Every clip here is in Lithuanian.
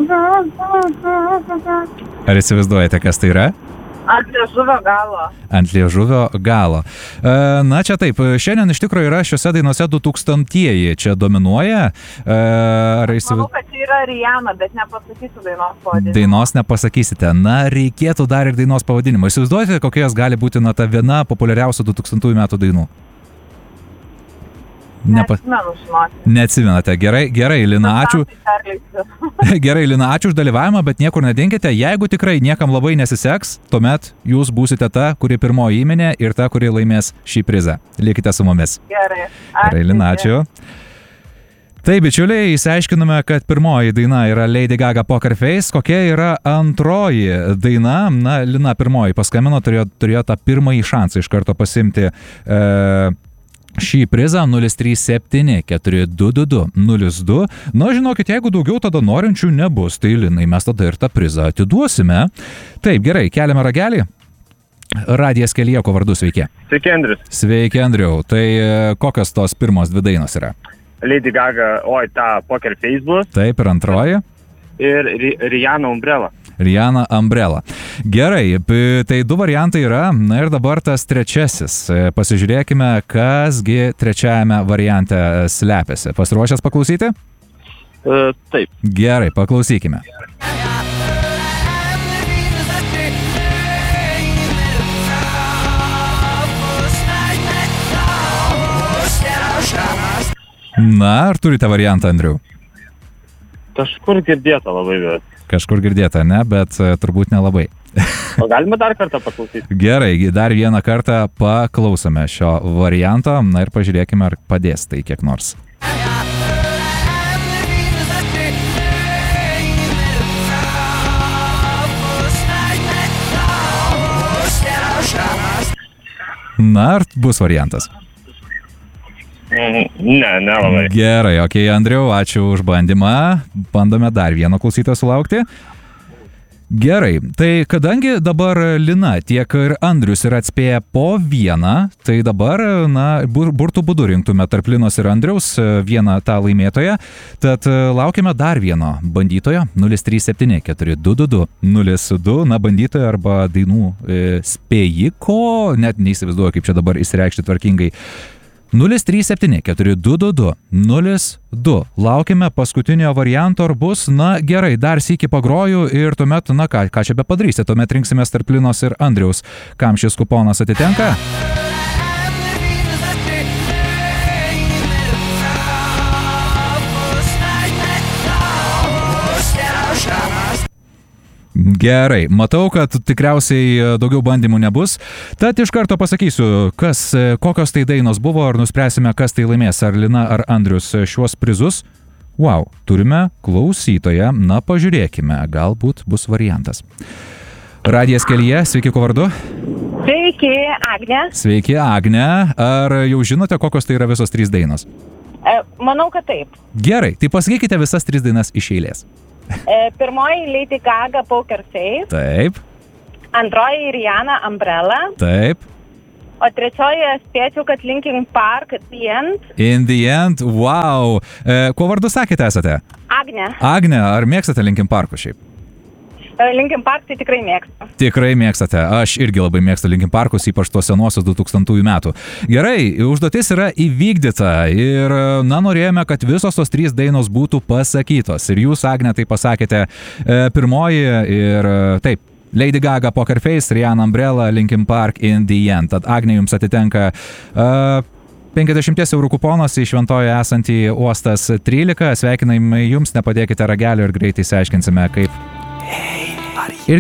Ar įsivaizduojate, kas tai yra? Ant liežuvio galo. Ant liežuvio galo. Na, čia taip, šiandien iš tikrųjų yra šiuose dainuose 2000-ieji, čia dominuoja. Manau, kad čia yra Rihanna, bet nepasakysiu dainos pavadinimą. Dainos nepasakysite. Na, reikėtų dar ir dainos pavadinimą. Įsivaizduojate, kokios gali būti ta viena populiariausių 2000 metų dainų? Neatsimenu, žinoti. Neatsimenate. Gerai, Lina, ačiū. Gerai, Lina, ačiū už dalyvavimą, bet niekur nedinkite. Jeigu tikrai niekam labai nesiseks, tuomet jūs būsite ta, kuri pirmoji įminė ir ta, kuri laimės šį prizą. Likite su mumis. Gerai. Gerai, Lina, ačiū. Taip, bičiuliai, įsiaiškinome, kad pirmoji daina yra Lady Gaga Poker Face. Kokia yra antroji daina? Na, Lina pirmoji paskambino, turėjo tą pirmąjį šansą iš karto pasimti šį prizą 037 422 02. Na, žinokit, jeigu daugiau tada norinčių nebus, tai Linai mes tada ir tą prizą atiduosime. Taip, gerai, keliame ragelį. Radijas kelyje, ko vardu, sveiki. Sveiki, Andrius. Sveiki, Andriau. Tai kokios tos pirmos dvi dainos yra? Lady Gaga, ta Poker Face bus. Taip, ir antroji? Ir Rihanna Umbrella. Rihanna Umbrella. Gerai, tai du variantai yra, na ir dabar tas trečiasis. Pasižiūrėkime, kasgi trečiajame variante slepiasi. Pasiruošęs paklausyti? Taip. Gerai, paklausykime. Na, ar turite variantą, Andriau? Kažkur girdėta labai, bet. Kažkur girdėta, ne, bet turbūt nelabai. O galime dar kartą paklausyti? Gerai, dar vieną kartą paklausome šio varianto, na ir pažiūrėkime, ar padės tai kiek nors. Na, ar bus variantas? Ne, nelabai. Gerai, okei, Andriau, ačiū už bandymą. Bandome dar vieno klausytojo sulaukti. Gerai, tai kadangi dabar Lina tiek ir Andrius yra atspėję po vieną, tai dabar, na, burtų būdu rinktume tarp Linos ir Andriaus vieną tą laimėtoją. Tad laukime dar vieno bandytojo 037 422 02, na, bandytojo arba dainų spėjiko, net neįsivaizduoju, kaip čia dabar įsireikšti tvarkingai. 037 422 02. Laukime paskutinio varianto, ar bus, na gerai, dar sykį pagroju ir tuomet, na ką čia be padarysite, tuomet rinksimės tarp Linos ir Andriaus, kam šis kuponas atitenka. Gerai, matau, kad tikriausiai daugiau bandymų nebus, tad iš karto pasakysiu, kokios tai dainos buvo, ar nuspręsime, kas tai laimės, ar Lina, ar Andrius šiuos prizus. Wow, turime klausytoją, na pažiūrėkime, galbūt bus variantas. Radijas kelyje, sveiki, ko vardu? Sveiki, Agnė. Sveiki, Agnė. Ar jau žinote, kokios tai yra visos trys dainos? Manau, kad taip. Gerai, tai pasakykite visas trys dainas iš eilės. Pirmoji Lady Gaga Poker Face. Taip. Antroji Rihanna Umbrella. Taip. O trečioji spėčiau, kad Linkin Park The End. In the End, wow. Kuo vardu sakėte esate? Agnė. Agnė, ar mėgstate Linkin Parko šiaip? Linkin Park tai tikrai mėgstu. Tikrai mėgstate. Aš irgi labai mėgstu Linkin Parkus, ypač tuos senosius 2000 metų. Gerai, užduotis yra įvykdyta ir, na, norėjome, kad visos tos trys dainos būtų pasakytos. Ir jūs, Agne, tai pasakėte pirmoji ir taip, Lady Gaga Poker Face, Rihanna Umbrella, Linkin Park In the End. Tad Agne jums atitenka 50 eurų kuponas į Šventojoje esantį Uostas 13. Sveikinimai jums, nepadėkite ragelio ir greitai išsiaiškinsime,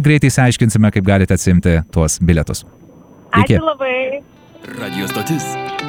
kaip galite atsiimti tuos bilietus. Ačiū labai. Radio stotis.